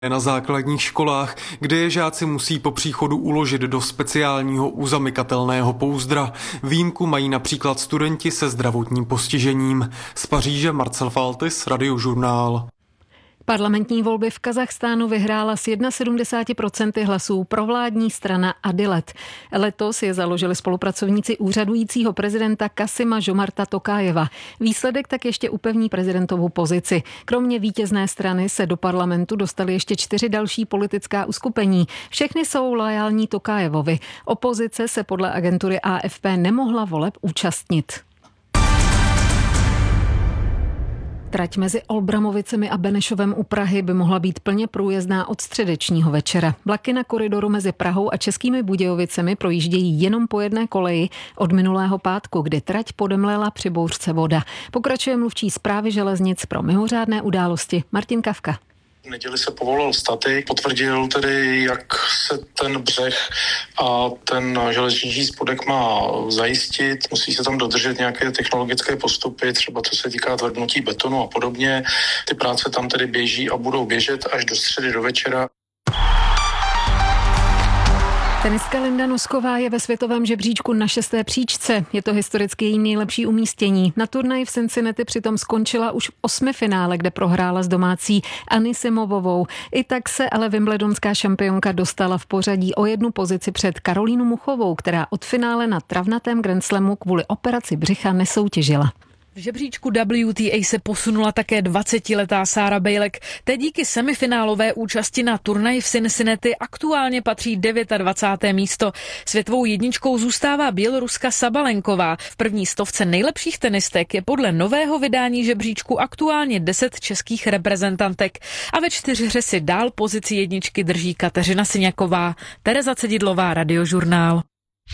Na základních školách, kde je žáci musí po příchodu uložit do speciálního uzamykatelného pouzdra. Výjimku mají například studenti se zdravotním postižením. Z Paříže Marcel Faltis, Radiožurnál. Parlamentní volby v Kazachstánu vyhrála s 71% hlasů provládní strana Adilet. Letos je založili spolupracovníci úřadujícího prezidenta Kasima Žomarta Tokajeva. Výsledek tak ještě upevní prezidentovu pozici. Kromě vítězné strany se do parlamentu dostali ještě 4 další politická uskupení. Všechny jsou loajální Tokajevovi. Opozice se podle agentury AFP nemohla voleb účastnit. Trať mezi Olbramovicemi a Benešovem u Prahy by mohla být plně průjezdná od středečního večera. Vlaky na koridoru mezi Prahou a Českými Budějovicemi projíždějí jenom po jedné koleji od minulého pátku, kdy trať podemlela při bouřce voda. Pokračuje mluvčí Správy železnic pro mimořádné události Martin Kavka. V neděli se povolal statik, potvrdil tedy, jak se ten břeh a ten železniční spodek má zajistit. Musí se tam dodržet nějaké technologické postupy, třeba co se týká tvrdnutí betonu a podobně. Ty práce tam tedy běží a budou běžet až do středy do večera. Tenistka Linda Nosková je ve světovém žebříčku na 6. příčce. Je to historicky její nejlepší umístění. Na turnaji v Cincinnati přitom skončila už v 8. finále, kde prohrála s domácí Anissimovovou. I tak se ale wimbledonská šampionka dostala v pořadí o 1 pozici před Karolínu Muchovou, která od finále na travnatém Grand Slamu kvůli operaci břicha nesoutěžila. V žebříčku WTA se posunula také 20letá Sarah Bejlek. Teď díky semifinálové účasti na turnaji v Cincinnati aktuálně patří 29. místo. Světovou jedničkou zůstává Běloruska Sabalenková. V první 100 nejlepších tenistek je podle nového vydání žebříčku aktuálně 10 českých reprezentantek. A ve 4 si dál pozici jedničky drží Kateřina Syňaková. Tereza Cedidlová, Radiožurnál.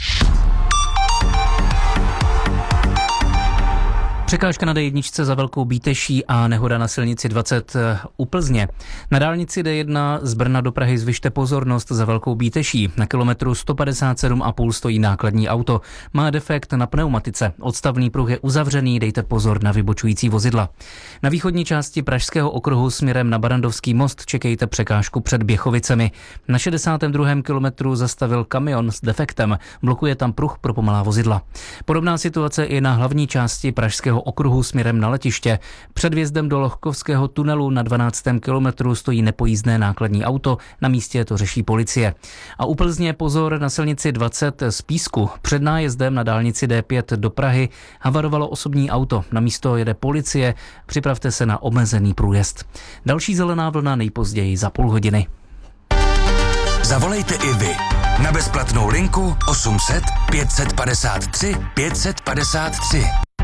Překážka na D1 za Velkou Bíteší a nehoda na silnici 20 u Plzně. Na dálnici D1 z Brna do Prahy zvyšte pozornost za Velkou Bíteší. Na kilometru 157,5 stojí nákladní auto. Má defekt na pneumatice. Odstavný pruh je uzavřený, dejte pozor na vybočující vozidla. Na východní části Pražského okruhu směrem na Barandovský most čekejte překážku před Běchovicemi. Na 62. kilometru zastavil kamion s defektem. Blokuje tam pruh pro pomalá vozidla. Podobná situace i na hlavní části Pražského okruhu směrem na letiště. Před vjezdem do Lohkovského tunelu na 12. kilometru stojí nepojízdné nákladní auto, na místě to řeší policie. A u Plzně pozor na silnici 20 z Písku. Před nájezdem na dálnici D5 do Prahy havarovalo osobní auto. Na místo jede policie, připravte se na omezený průjezd. Další zelená vlna nejpozději za půl hodiny. Zavolejte i vy na bezplatnou linku 800 553 553.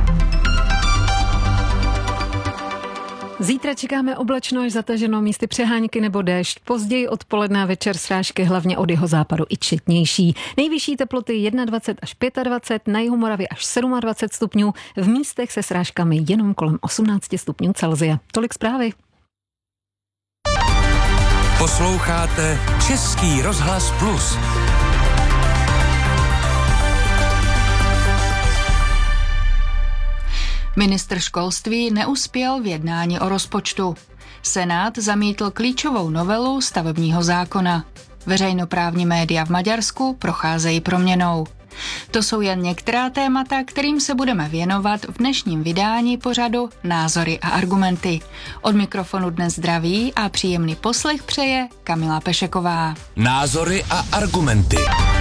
Zítra čekáme oblačno až zataženo, místy přehánky nebo déšť. Později odpoledne a večer srážky hlavně od jihozápadu i četnější. Nejvyšší teploty 21 až 25, na jihu Moravy až 27 stupňů, v místech se srážkami jenom kolem 18 stupňů Celsia. Tolik zprávy. Posloucháte Český rozhlas Plus. Ministr školství neuspěl v jednání o rozpočtu. Senát zamítl klíčovou novelu stavebního zákona. Veřejnoprávní média v Maďarsku procházejí proměnou. To jsou jen některá témata, kterým se budeme věnovat v dnešním vydání pořadu Názory a argumenty. Od mikrofonu dnes zdraví a příjemný poslech přeje Kamila Pešeková. Názory a argumenty.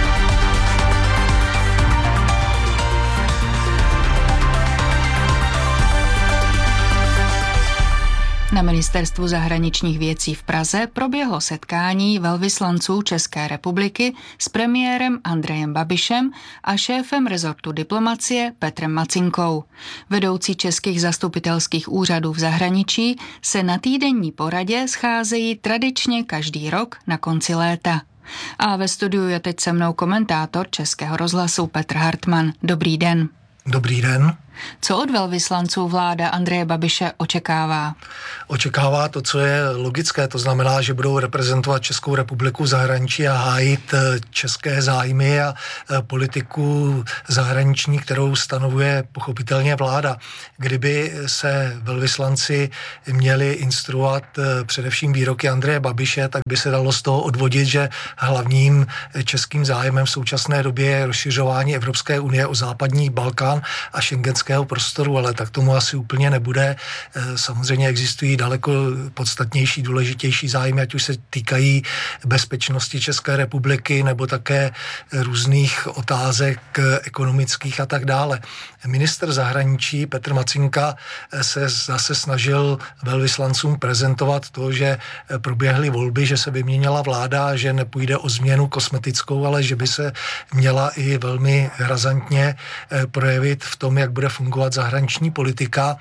Na Ministerstvu zahraničních věcí v Praze proběhlo setkání velvyslanců České republiky s premiérem Andrejem Babišem a šéfem rezortu diplomacie Petrem Macinkou. Vedoucí českých zastupitelských úřadů v zahraničí se na týdenní poradě scházejí tradičně každý rok na konci léta. A ve studiu je teď se mnou komentátor Českého rozhlasu Petr Hartmann. Dobrý den. Dobrý den. Co od velvyslanců vláda Andreje Babiše očekává? Očekává to, co je logické, to znamená, že budou reprezentovat Českou republiku v zahraničí a hájit české zájmy a politiku zahraniční, kterou stanovuje pochopitelně vláda. Kdyby se velvyslanci měli instruovat především výroky Andreje Babiše, tak by se dalo z toho odvodit, že hlavním českým zájmem v současné době je rozšiřování Evropské unie o západní Balkán a schengenského prostoru, ale tak tomu asi úplně nebude. Samozřejmě existují daleko podstatnější, důležitější zájmy, ať už se týkají bezpečnosti České republiky nebo také různých otázek ekonomických a tak dále. Ministr zahraničí Petr Macinka se zase snažil velvyslancům prezentovat to, že proběhly volby, že se vyměnila vláda, že nepůjde o změnu kosmetickou, ale že by se měla i velmi razantně projevit v tom, jak bude fungovat zahraniční politika.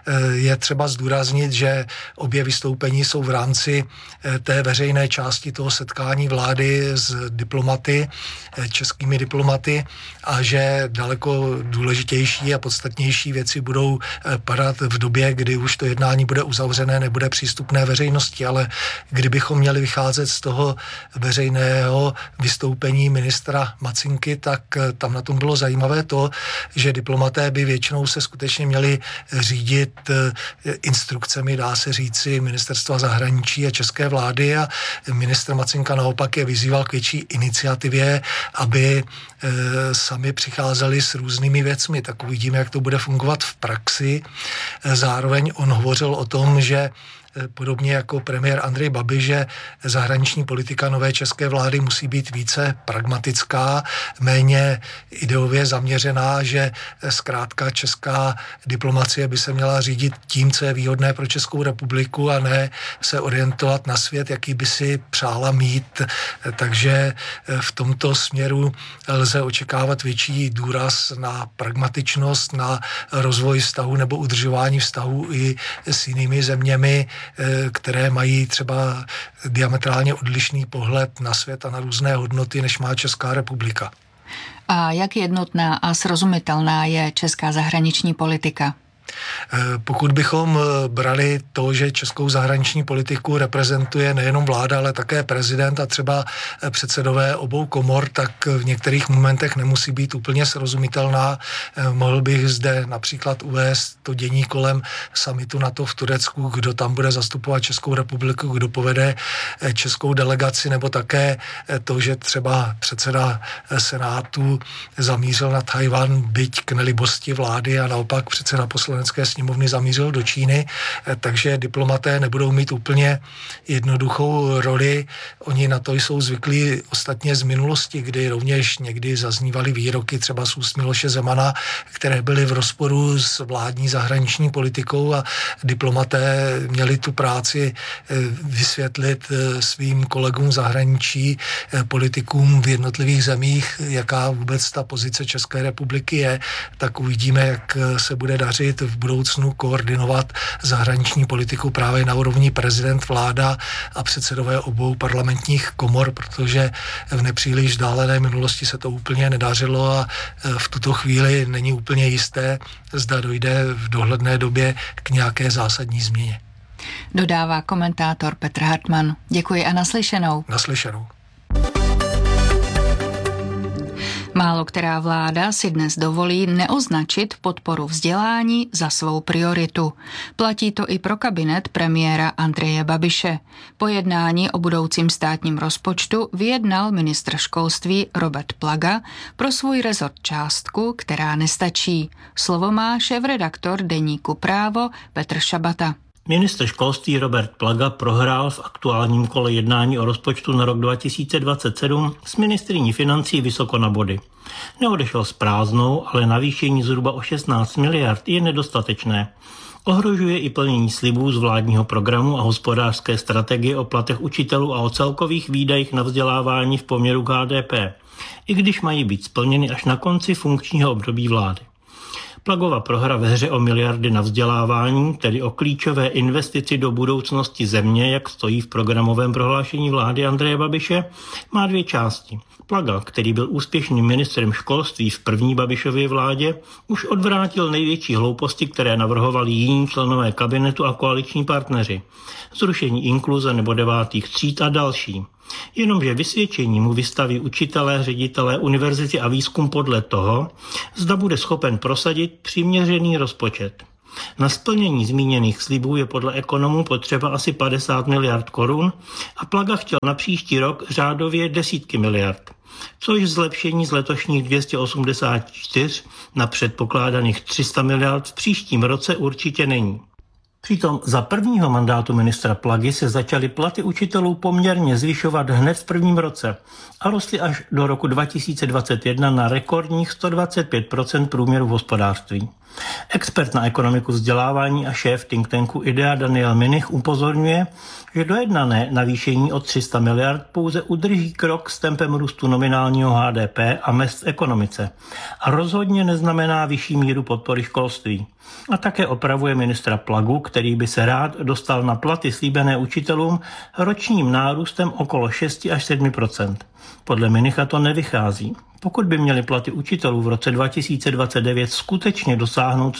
Je třeba zdůraznit, že obě vystoupení jsou v rámci té veřejné části toho setkání vlády s diplomaty, českými diplomaty, a že daleko důležitější a podstatnější věci budou padat v době, kdy už to jednání bude uzavřené, nebude přístupné veřejnosti, ale kdybychom měli vycházet z toho veřejného vystoupení ministra Macinky, tak tam na tom bylo zajímavé to, že diplomaté by většinou se skutečně měli řídit instrukcemi, dá se říci, ministerstva zahraničí a české vlády, a ministr Macinka naopak je vyzýval k větší iniciativě, aby sami přicházeli s různými věcmi. Tak uvidíme, jak to bude fungovat v praxi. Zároveň on hovořil o tom, že podobně jako premiér Andrej Babiš, že zahraniční politika nové české vlády musí být více pragmatická, méně ideově zaměřená, že zkrátka česká diplomacie by se měla řídit tím, co je výhodné pro Českou republiku, a ne se orientovat na svět, jaký by si přála mít. Takže v tomto směru lze očekávat větší důraz na pragmatičnost, na rozvoj vztahu nebo udržování vztahu i s jinými zeměmi, které mají třeba diametrálně odlišný pohled na svět a na různé hodnoty, než má Česká republika. A jak jednotná a srozumitelná je česká zahraniční politika? Pokud bychom brali to, že českou zahraniční politiku reprezentuje nejenom vláda, ale také prezident a třeba předsedové obou komor, tak v některých momentech nemusí být úplně srozumitelná. Mohl bych zde například uvést to dění kolem summitu NATO v Turecku, kdo tam bude zastupovat Českou republiku, kdo povede českou delegaci, nebo také to, že třeba předseda Senátu zamířil na Tchaj-wan, byť k nelibosti vlády, a naopak předseda Poslanecké sněmovny zamířil do Číny, takže diplomaté nebudou mít úplně jednoduchou roli. Oni na to jsou zvyklí ostatně z minulosti, kdy rovněž někdy zaznívaly výroky třeba z úst Miloše Zemana, které byly v rozporu s vládní zahraniční politikou, a diplomaté měli tu práci vysvětlit svým kolegům v zahraničí, politikům v jednotlivých zemích, jaká vůbec ta pozice České republiky je. Tak uvidíme, jak se bude dařit v budoucnu koordinovat zahraniční politiku právě na úrovni prezident, vláda a předsedové obou parlamentních komor, protože v nepříliš vzdálené minulosti se to úplně nedařilo a v tuto chvíli není úplně jisté, zda dojde v dohledné době k nějaké zásadní změně. Dodává komentátor Petr Hartmann. Děkuji a naslyšenou. Naslyšenou. Málo která vláda si dnes dovolí neoznačit podporu vzdělání za svou prioritu. Platí to i pro kabinet premiéra Andreje Babiše. Po jednání o budoucím státním rozpočtu vyjednal ministr školství Robert Plaga pro svůj rezort částku, která nestačí. Slovo má šéfredaktor deníku Právo Petr Šabata. Ministr školství Robert Plaga prohrál v aktuálním kole jednání o rozpočtu na rok 2027 s ministryní financí vysoko na body. Neodešel s prázdnou, ale navýšení zhruba o 16 miliard je nedostatečné. Ohrožuje i plnění slibů z vládního programu a hospodářské strategie o platech učitelů a o celkových výdajích na vzdělávání v poměru k HDP, i když mají být splněny až na konci funkčního období vlády. Plagova prohra ve hře o miliardy na vzdělávání, tedy o klíčové investici do budoucnosti země, jak stojí v programovém prohlášení vlády Andreje Babiše, má dvě části. Plaga, který byl úspěšným ministrem školství v první Babišově vládě, už odvrátil největší hlouposti, které navrhovali jiní členové kabinetu a koaliční partneři. Zrušení inkluze nebo 9. tříd a další. Jenomže vysvědčení mu vystaví učitelé, ředitelé univerzity a výzkum podle toho, zda bude schopen prosadit přiměřený rozpočet. Na splnění zmíněných slibů je podle ekonomů potřeba asi 50 miliard korun a Plaga chtěl na příští rok řádově desítky miliard, což zlepšení z letošních 284 na předpokládaných 300 miliard v příštím roce určitě není. Přitom za prvního mandátu ministra Plagy se začaly platy učitelů poměrně zvyšovat hned v prvním roce a rostly až do roku 2021 na rekordních 125% průměru v hospodářství. Expert na ekonomiku vzdělávání a šéf think tanku IDEA Daniel Minich upozorňuje, že dojednané navýšení o 300 miliard pouze udrží krok s tempem růstu nominálního HDP a mezd v ekonomice a rozhodně neznamená vyšší míru podpory školství. A také opravuje ministra Plagu, který by se rád dostal na platy slíbené učitelům ročním nárůstem okolo 6 až 7%. Podle Minicha to nevychází. Pokud by měly platy učitelů v roce 2029 skutečně dosáhnout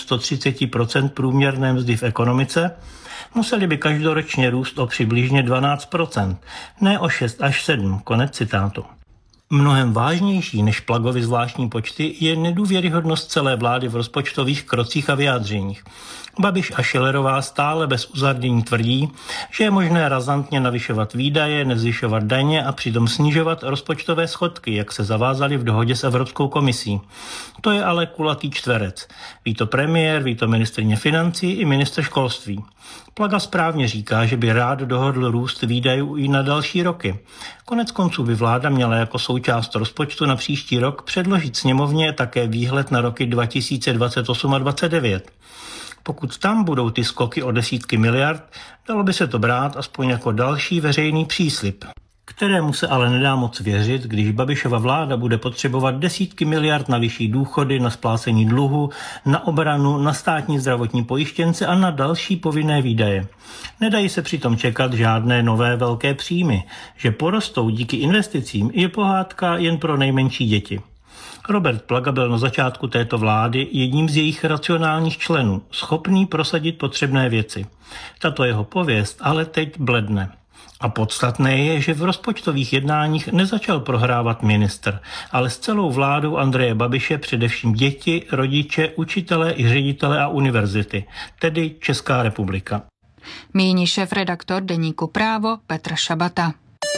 130% průměrné mzdy v ekonomice, museli by každoročně růst o přibližně 12%, ne o 6 až 7, konec citátu. Mnohem vážnější než Plagovy zvláštní počty je nedůvěryhodnost celé vlády v rozpočtových krocích a vyjádřeních. Babiš a Schillerová stále bez uzardění tvrdí, že je možné razantně navyšovat výdaje, nezvyšovat daně a přitom snižovat rozpočtové schodky, jak se zavázali v dohodě s Evropskou komisí. To je ale kulatý čtverec. Ví to premiér, ví to ministryně financí i ministr školství. Plaga správně říká, že by rád dohodl růst výdajů i na další roky. Konec konců by vláda měla jako součást rozpočtu na příští rok předložit sněmovně také výhled na roky 2028 a 2029. Pokud tam budou ty skoky o desítky miliard, dalo by se to brát aspoň jako další veřejný příslib, kterému se ale nedá moc věřit, když Babišova vláda bude potřebovat desítky miliard na vyšší důchody, na splácení dluhu, na obranu, na státní zdravotní pojištěnce a na další povinné výdaje. Nedají se přitom čekat žádné nové velké příjmy, že porostou díky investicím je pohádka jen pro nejmenší děti. Robert Plaga byl na začátku této vlády jedním z jejich racionálních členů, schopný prosadit potřebné věci. Tato jeho pověst ale teď bledne. A podstatné je, že v rozpočtových jednáních nezačal prohrávat ministr, ale s celou vládou Andreje Babiše především děti, rodiče, učitelé i ředitelé a univerzity, tedy Česká republika. Míní šéfredaktor deníku Právo Petr Šabata.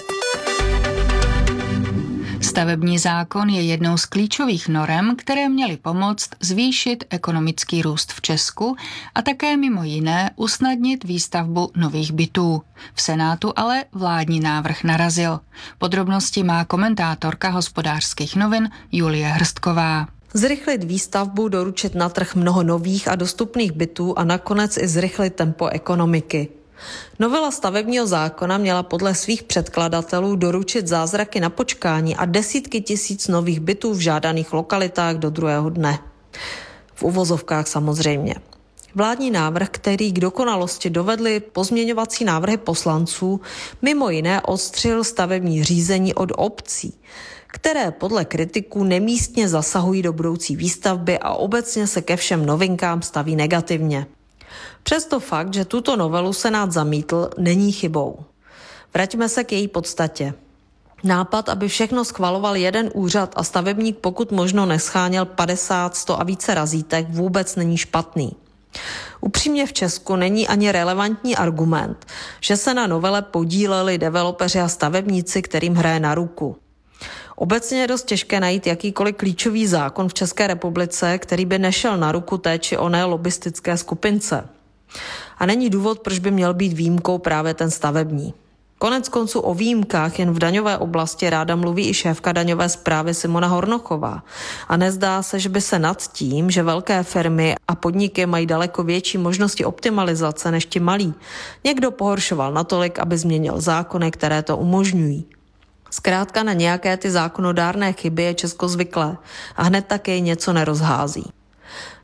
Stavební zákon je jednou z klíčových norem, které měly pomoct zvýšit ekonomický růst v Česku a také mimo jiné usnadnit výstavbu nových bytů. V Senátu ale vládní návrh narazil. Podrobnosti má komentátorka Hospodářských novin Julie Hrstková. Zrychlit výstavbu, doručit na trh mnoho nových a dostupných bytů a nakonec i zrychlit tempo ekonomiky. Novela stavebního zákona měla podle svých předkladatelů doručit zázraky na počkání a desítky tisíc nových bytů v žádaných lokalitách do druhého dne. V uvozovkách samozřejmě. Vládní návrh, který k dokonalosti dovedly pozměňovací návrhy poslanců, mimo jiné odstřil stavební řízení od obcí, které podle kritiků nemístně zasahují do budoucí výstavby a obecně se ke všem novinkám staví negativně. Přesto fakt, že tuto novelu Senát zamítl, není chybou. Vraťme se k její podstatě. Nápad, aby všechno schvaloval jeden úřad a stavebník pokud možno nescháněl 50, 100 a více razítek, vůbec není špatný. Upřímně v Česku není ani relevantní argument, že se na novele podíleli developeři a stavebníci, kterým hraje na ruku. Obecně je dost těžké najít jakýkoliv klíčový zákon v České republice, který by nešel na ruku té či oné lobistické skupince. A není důvod, proč by měl být výjimkou právě ten stavební. Konec konců o výjimkách jen v daňové oblasti ráda mluví i šéfka daňové správy Simona Hornochová. A nezdá se, že by se nad tím, že velké firmy a podniky mají daleko větší možnosti optimalizace než ti malí, někdo pohoršoval natolik, aby změnil zákony, které to umožňují. Zkrátka na nějaké ty zákonodárné chyby je Česko zvyklé a hned také něco nerozhází.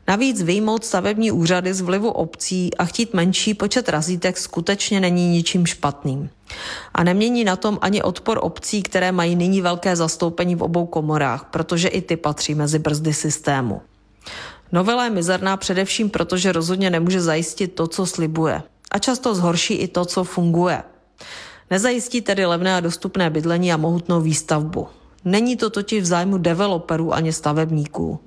Navíc vyjmout stavební úřady z vlivu obcí a chtít menší počet razítek skutečně není ničím špatným. A nemění na tom ani odpor obcí, které mají nyní velké zastoupení v obou komorách, protože i ty patří mezi brzdy systému. Novela je mizerná především proto, že rozhodně nemůže zajistit to, co slibuje. A často zhorší i to, co funguje. Nezajistí tedy levné a dostupné bydlení a mohutnou výstavbu. Není to totiž v zájmu developerů ani stavebníků.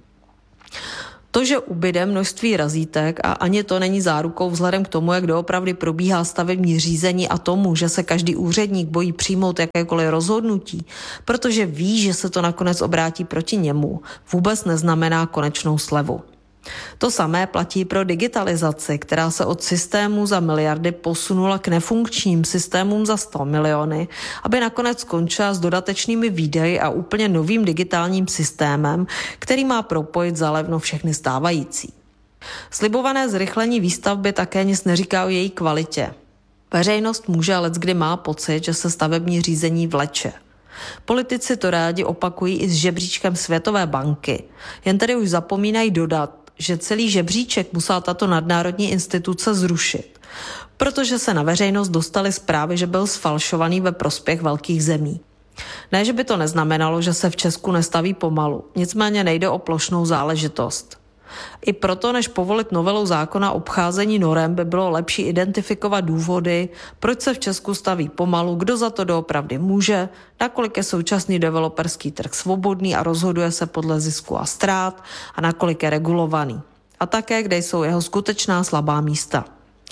To, že ubyde množství razítek a ani to není zárukou vzhledem k tomu, jak doopravdy probíhá stavební řízení a tomu, že se každý úředník bojí přijmout jakékoliv rozhodnutí, protože ví, že se to nakonec obrátí proti němu, vůbec neznamená konečnou slevu. To samé platí pro digitalizaci, která se od systému za miliardy posunula k nefunkčním systémům za 100 miliony, aby nakonec skončila s dodatečnými výdaji a úplně novým digitálním systémem, který má propojit zalevno všechny stávající. Slibované zrychlení výstavby také nic neříká o její kvalitě. Veřejnost může leckdy má pocit, že se stavební řízení vleče. Politici to rádi opakují i s žebříčkem Světové banky, jen tedy už zapomínají dodat, že celý žebříček musela tato nadnárodní instituce zrušit, protože se na veřejnost dostaly zprávy, že byl sfalšovaný ve prospěch velkých zemí. Ne, že by to neznamenalo, že se v Česku nestaví pomalu, nicméně nejde o plošnou záležitost. I proto, než povolit novelou zákona obcházení norem, by bylo lepší identifikovat důvody, proč se v Česku staví pomalu, kdo za to doopravdy může, nakolik je současný developerský trh svobodný a rozhoduje se podle zisku a ztrát a nakolik je regulovaný. A také, kde jsou jeho skutečná slabá místa.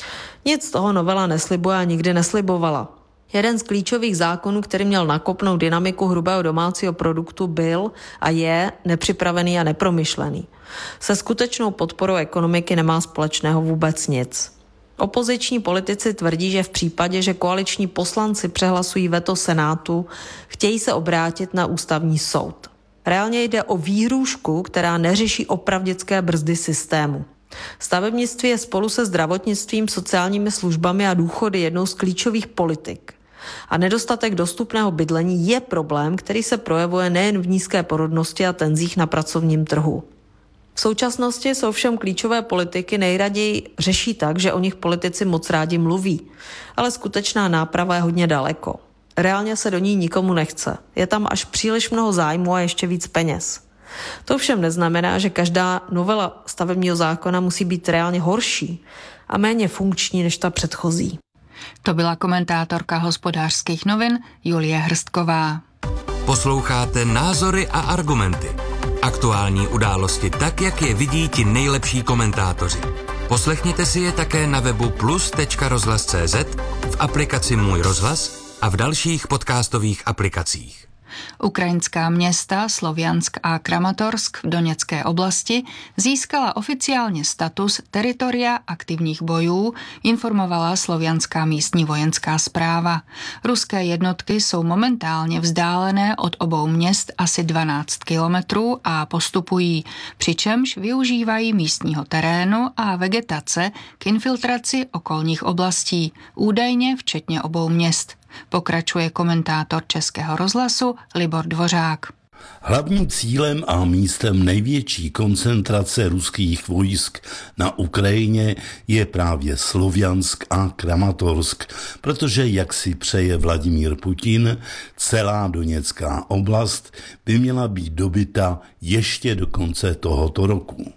Nic z toho novela neslibuje a nikdy neslibovala. Jeden z klíčových zákonů, který měl nakopnout dynamiku hrubého domácího produktu, byl a je nepřipravený a nepromyšlený. Se skutečnou podporou ekonomiky nemá společného vůbec nic. Opoziční politici tvrdí, že v případě, že koaliční poslanci přehlasují veto Senátu, chtějí se obrátit na ústavní soud. Reálně jde o výhrůžku, která neřeší opravdické brzdy systému. Stavebnictví je spolu se zdravotnictvím, sociálními službami a důchody jednou z klíčových politik. A nedostatek dostupného bydlení je problém, který se projevuje nejen v nízké porodnosti a tenzích na pracovním trhu. V současnosti jsou všem klíčové politiky nejraději řeší tak, že o nich politici moc rádi mluví, ale skutečná náprava je hodně daleko. Reálně se do ní nikomu nechce. Je tam až příliš mnoho zájmu a ještě víc peněz. To všem neznamená, že každá novela stavebního zákona musí být reálně horší a méně funkční než ta předchozí. To byla komentátorka Hospodářských novin Julie Hrstková. Posloucháte Názory a argumenty. Aktuální události tak, jak je vidí ti nejlepší komentátoři. Poslechněte si je také na webu plus.rozhlas.cz, v aplikaci Můj rozhlas a v dalších podcastových aplikacích. Ukrajinská města Sloviansk a Kramatorsk v Doněcké oblasti získala oficiálně status teritoria aktivních bojů, informovala slovianská místní vojenská správa. Ruské jednotky jsou momentálně vzdálené od obou měst asi 12 kilometrů a postupují, přičemž využívají místního terénu a vegetace k infiltraci okolních oblastí, údajně včetně obou měst. Pokračuje komentátor Českého rozhlasu Libor Dvořák. Hlavním cílem a místem největší koncentrace ruských vojsk na Ukrajině je právě Sloviansk a Kramatorsk, protože, jak si přeje Vladimír Putin, celá Doněcká oblast by měla být dobyta ještě do konce tohoto roku.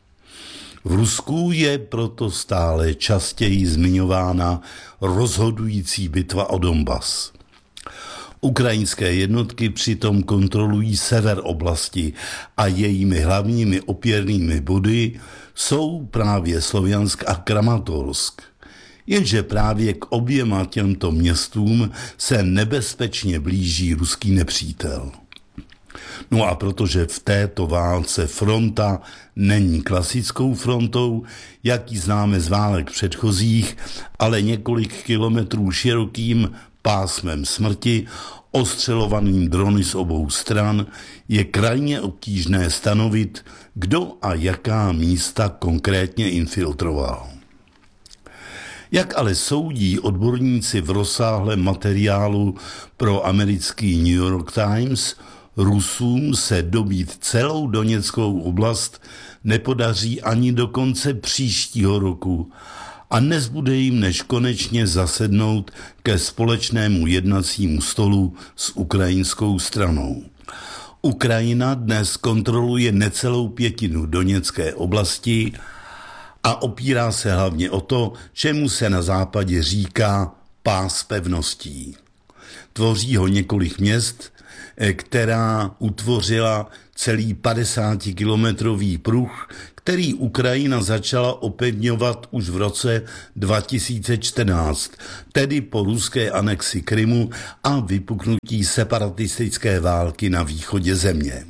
V Rusku je proto stále častěji zmiňována rozhodující bitva o Donbas. Ukrajinské jednotky přitom kontrolují sever oblasti a jejími hlavními opěrnými body jsou právě Sloviansk a Kramatorsk. Jenže právě k oběma těmto městům se nebezpečně blíží ruský nepřítel. No a protože v této válce fronta není klasickou frontou, jak ji známe z válek předchozích, ale několik kilometrů širokým pásmem smrti, ostřelovaným drony z obou stran, je krajně obtížné stanovit, kdo a jaká místa konkrétně infiltroval. Jak ale soudí odborníci v rozsáhlém materiálu pro americký New York Times, Rusům se dobít celou Doněckou oblast nepodaří ani do konce příštího roku a nezbude jim než konečně zasednout ke společnému jednacímu stolu s ukrajinskou stranou. Ukrajina dnes kontroluje necelou pětinu Doněcké oblasti a opírá se hlavně o to, čemu se na západě říká pás pevností. Tvoří ho několik měst, která utvořila celý 50-kilometrový pruh, který Ukrajina začala opevňovat už v roce 2014, tedy po ruské anexi Krymu a vypuknutí separatistické války na východě země.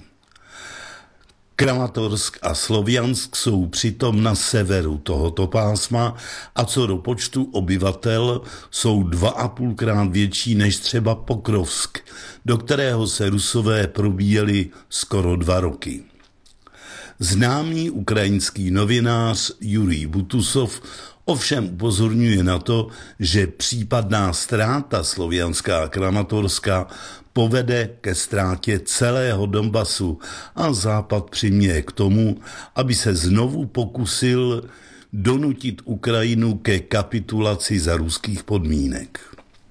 Kramatorsk a Sloviansk jsou přitom na severu tohoto pásma a co do počtu obyvatel jsou 2,5krát větší než třeba Pokrovsk, do kterého se Rusové probíjeli skoro 2 roky. Známý ukrajinský novinář Jurij Butusov ovšem upozorňuje na to, že případná ztráta Slovianska a Kramatorska povede ke ztrátě celého Donbasu a Západ přiměje k tomu, aby se znovu pokusil donutit Ukrajinu ke kapitulaci za ruských podmínek.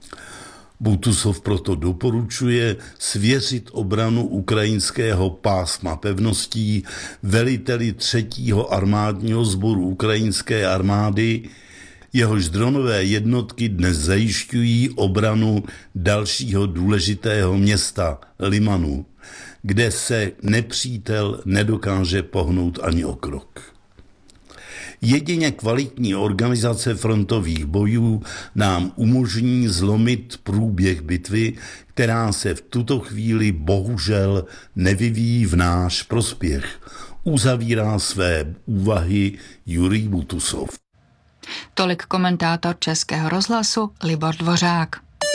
Butusov proto doporučuje svěřit obranu ukrajinského pásma pevností veliteli 3. armádního sboru ukrajinské armády, jehož dronové jednotky dnes zajišťují obranu dalšího důležitého města Limanu, kde se nepřítel nedokáže pohnout ani o krok. Jedině kvalitní organizace frontových bojů nám umožní zlomit průběh bitvy, která se v tuto chvíli bohužel nevyvíjí v náš prospěch. Uzavírá své úvahy Jurij Butusov. Tolik komentátor Českého rozhlasu Libor Dvořák.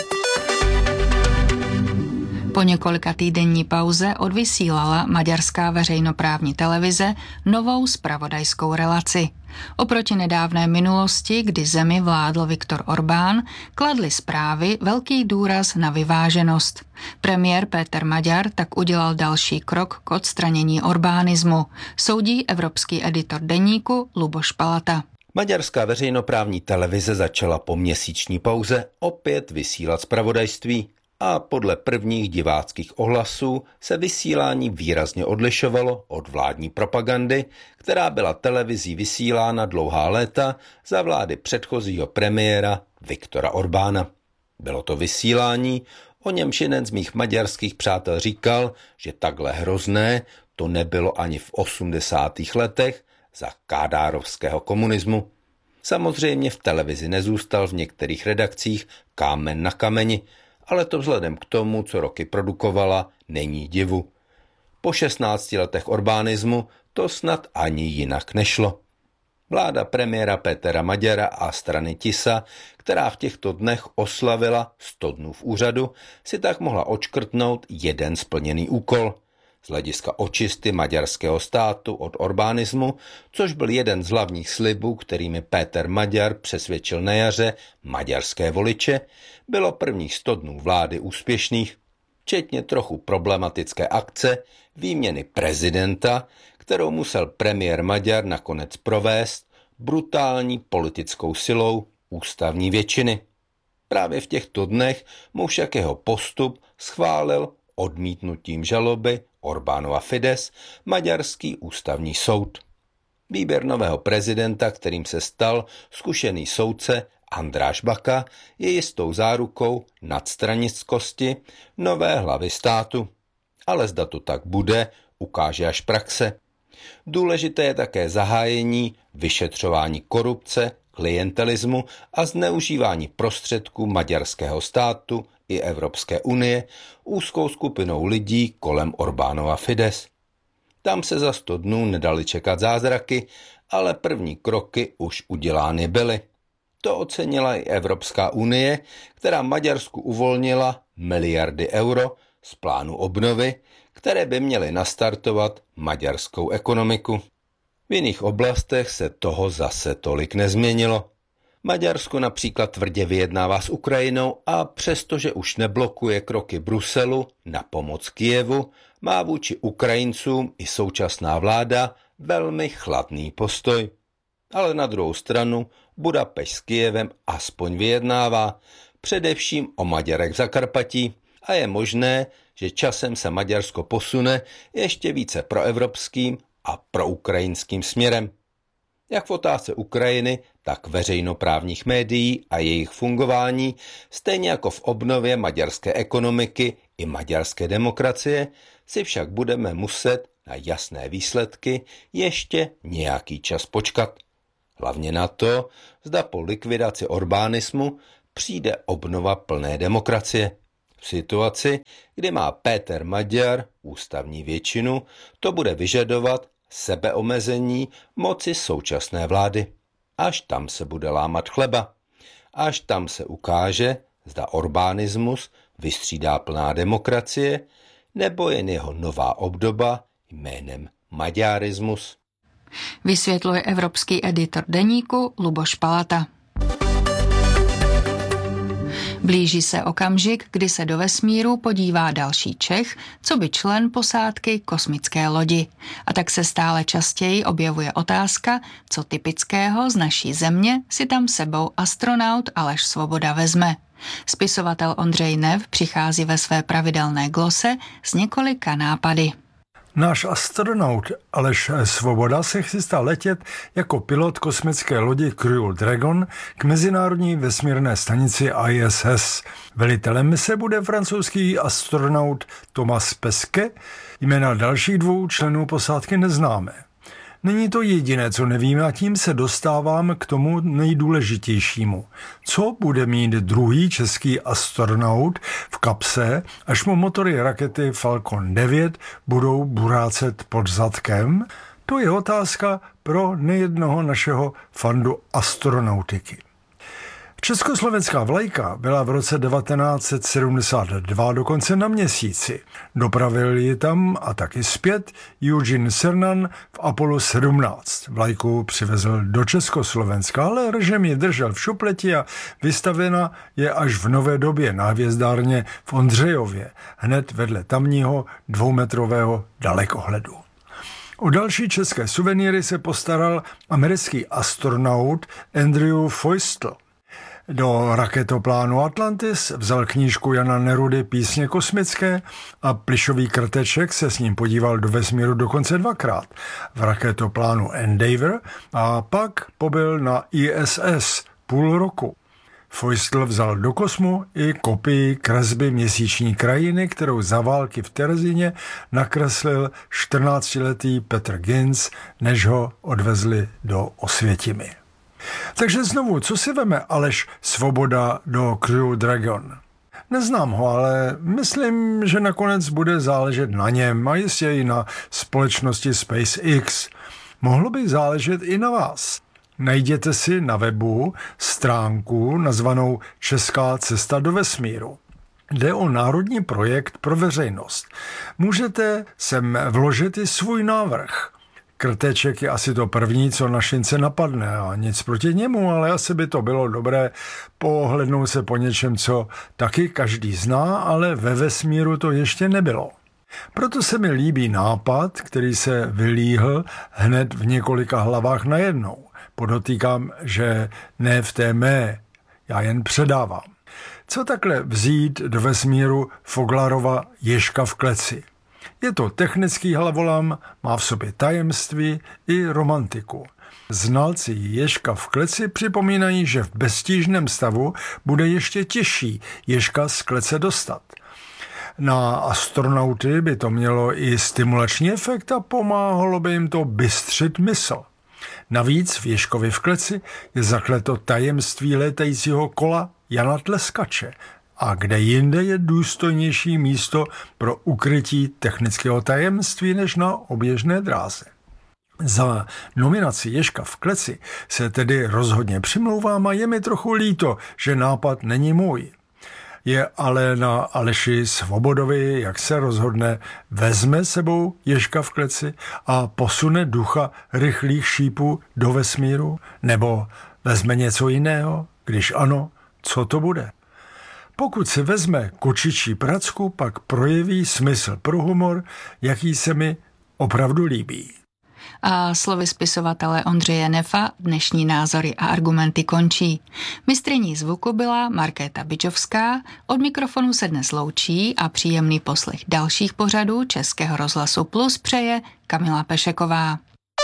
Po několika týdenní pauze odvysílala maďarská veřejnoprávní televize novou zpravodajskou relaci. Oproti nedávné minulosti, kdy zemi vládl Viktor Orbán, kladly zprávy velký důraz na vyváženost. Premiér Péter Maďar tak udělal další krok k odstranění orbánismu, soudí evropský editor deníku Luboš Palata. Maďarská veřejnoprávní televize začala po měsíční pauze opět vysílat zpravodajství a podle prvních diváckých ohlasů se vysílání výrazně odlišovalo od vládní propagandy, která byla televizí vysílána dlouhá léta za vlády předchozího premiéra Viktora Orbána. Bylo to vysílání, o němž jeden z mých maďarských přátel říkal, že takhle hrozné to nebylo ani v 80. letech za kádárovského komunismu. Samozřejmě v televizi nezůstal v některých redakcích kámen na kameni, ale to vzhledem k tomu, co roky produkovala, není divu. Po 16 letech orbánismu to snad ani jinak nešlo. Vláda premiéra Pétera Maďara a strany Tisa, která v těchto dnech oslavila 100 dnů v úřadu, si tak mohla odškrtnout jeden splněný úkol z hlediska očisty maďarského státu od orbánismu, což byl jeden z hlavních slibů, kterými Péter Maďar přesvědčil na jaře maďarské voliče, bylo prvních 100 dnů vlády úspěšných, včetně trochu problematické akce výměny prezidenta, kterou musel premiér Maďar nakonec provést brutální politickou silou ústavní většiny. Právě v těchto dnech mu však jeho postup schválil odmítnutím žaloby Orbánova Fidesz maďarský ústavní soud. Výběr nového prezidenta, kterým se stal zkušený soudce András Baka, je jistou zárukou nadstranickosti nové hlavy státu. Ale zda to tak bude, ukáže až praxe. Důležité je také zahájení vyšetřování korupce, klientelismu a zneužívání prostředků maďarského státu i Evropské unie úzkou skupinou lidí kolem Orbánova Fidesz. Tam se za 100 dnů nedali čekat zázraky, ale první kroky už udělány byly. To ocenila i Evropská unie, která Maďarsku uvolnila miliardy euro z plánu obnovy, které by měly nastartovat maďarskou ekonomiku. V jiných oblastech se toho zase tolik nezměnilo. Maďarsko například tvrdě vyjednává s Ukrajinou a přestože už neblokuje kroky Bruselu na pomoc Kyjevu, má vůči Ukrajincům i současná vláda velmi chladný postoj. Ale na druhou stranu Budapešť s Kyjevem aspoň vyjednává, především o Maďarech v Zakarpatí, a je možné, že časem se Maďarsko posune ještě více proevropským a proukrajinským směrem. Jak v otázce Ukrajiny, tak veřejnoprávních médií a jejich fungování, stejně jako v obnově maďarské ekonomiky i maďarské demokracie, si však budeme muset na jasné výsledky ještě nějaký čas počkat. Hlavně na to, zda po likvidaci Orbánismu přijde obnova plné demokracie. V situaci, kdy má Péter Maďar ústavní většinu, to bude vyžadovat sebeomezení moci současné vlády. Až tam se bude lámat chleba. Až tam se ukáže, zda Orbánismus vystřídá plná demokracie, nebo jen jeho nová obdoba jménem maďarismus. Vysvětluje evropský editor deníku Luboš Palata. Blíží se okamžik, kdy se do vesmíru podívá další Čech, co by člen posádky kosmické lodi. A tak se stále častěji objevuje otázka, co typického z naší země si tam sebou astronaut Aleš Svoboda vezme. Spisovatel Ondřej Nev přichází ve své pravidelné glose s několika nápady. Náš astronaut Aleš Svoboda se chystá letět jako pilot kosmické lodi Crew Dragon k mezinárodní vesmírné stanici ISS. Velitelem mise bude francouzský astronaut Thomas Pesquet, jména dalších 2 členů posádky neznáme. Není to jediné, co nevíme, a tím se dostávám k tomu nejdůležitějšímu. Co bude mít druhý český astronaut v kapse, až mu motory rakety Falcon 9 budou burácet pod zadkem? To je otázka pro nejednoho našeho fandu astronautiky. Československá vlajka byla v roce 1972 dokonce na Měsíci. Dopravil ji tam a taky zpět Eugene Cernan v Apollo 17. Vlajku přivezl do Československa, ale režim ji držel v šupleti a vystavena je až v nové době na hvězdárně v Ondřejově, hned vedle tamního 2metrového dalekohledu. O další české suvenýry se postaral americký astronaut Andrew Feustel. Do raketoplánu Atlantis vzal knížku Jana Nerudy Písně kosmické a plyšový krteček se s ním podíval do vesmíru dokonce 2krát. V raketoplánu Endeavour a pak pobyl na ISS půl roku. Feustel vzal do kosmu i kopii kresby Měsíční krajiny, kterou za války v Terezíně nakreslil 14letý Petr Ginz, než ho odvezli do Osvětimi. Takže znovu, co si veme Aleš Svoboda do Crew Dragon? Neznám ho, ale myslím, že nakonec bude záležet na něm a jistě i na společnosti SpaceX. Mohlo by záležet i na vás. Najděte si na webu stránku nazvanou Česká cesta do vesmíru. Jde o národní projekt pro veřejnost. Můžete sem vložit i svůj návrh. Krteček je asi to první, co na šince napadne a nic proti němu, ale asi by to bylo dobré pohlednout se po něčem, co taky každý zná, ale ve vesmíru to ještě nebylo. Proto se mi líbí nápad, který se vylíhl hned v několika hlavách najednou. Podotýkám, že ne v té mé, já jen předávám. Co takhle vzít do vesmíru Foglarova Ježka v kleci? Je to technický hlavolam, má v sobě tajemství i romantiku. Znalci Ježka v kleci připomínají, že v beztížném stavu bude ještě těžší Ježka z klece dostat. Na astronauty by to mělo i stimulační efekt a pomáhalo by jim to bystřit mysl. Navíc v Ježkovi v kleci je zakleto tajemství létajícího kola Jana Tleskače, a kde jinde je důstojnější místo pro ukrytí technického tajemství než na oběžné dráze. Za nominaci Ježka v kleci se tedy rozhodně přimlouvám a je mi trochu líto, že nápad není můj. Je ale na Aleši Svobodovi, jak se rozhodne, vezme sebou Ježka v kleci a posune ducha rychlých šípů do vesmíru, nebo Vezme něco jiného? Když ano, co to bude? Pokud si vezme kočičí pracku, pak projeví smysl pro humor, jaký se mi opravdu líbí. A slovy spisovatele Ondřeje Nefa dnešní názory a argumenty končí. Mistryní zvuku byla Markéta Bičovská, od mikrofonu se dnes loučí a příjemný poslech dalších pořadů Českého rozhlasu Plus přeje Kamila Pešeková.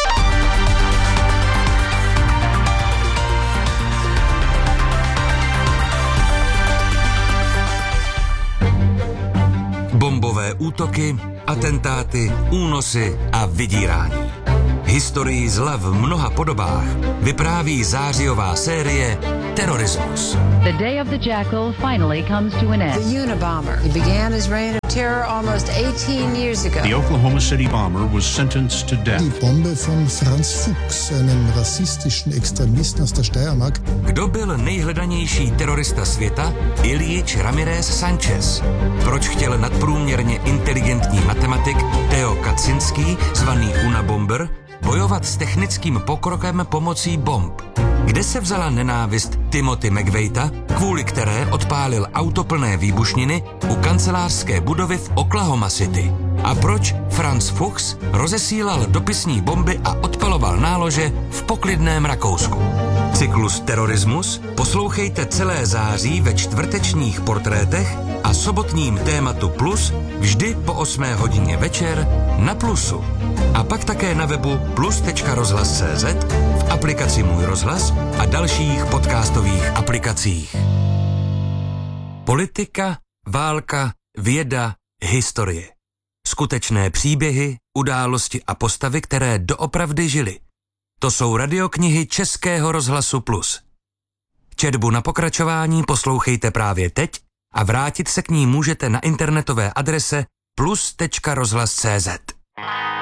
Bombové útoky, atentáty, únosy a vydírání. Historii zla v mnoha podobách vypráví zářijová série Terorismus. The day of the jackal finally comes to an end. The Unabomber. He began his reign of terror almost 18 years ago. The Oklahoma City bomber was sentenced to death. Die Bombe von Franz Fuchs, einem rassistischen Extremisten aus der Steiermark. Kdo byl nejhledanější terorista světa? Ilyich Ramirez Sanchez. Proč chtěl nadprůměrně inteligentní matematik Theo Kaczynski, zvaný Unabomber, bojovat s technickým pokrokem pomocí bomb? Kde se vzala nenávist Timothy McVeighta, kvůli které odpálil auto plné výbušniny u kancelářské budovy v Oklahoma City? A proč Franz Fuchs rozesílal dopisní bomby a odpaloval nálože v poklidném Rakousku? Cyklus Terorismus poslouchejte celé září ve čtvrtečních portrétech a sobotním tématu Plus vždy po 8 hodině večer na Plusu. A pak také na webu plus.rozhlas.cz, v aplikaci Můj rozhlas a dalších podcastových aplikacích. Politika, válka, věda, historie. Skutečné příběhy, události a postavy, které doopravdy žily. To jsou radioknihy Českého rozhlasu Plus. Četbu na pokračování poslouchejte právě teď a vrátit se k ní můžete na internetové adrese plus.rozhlas.cz.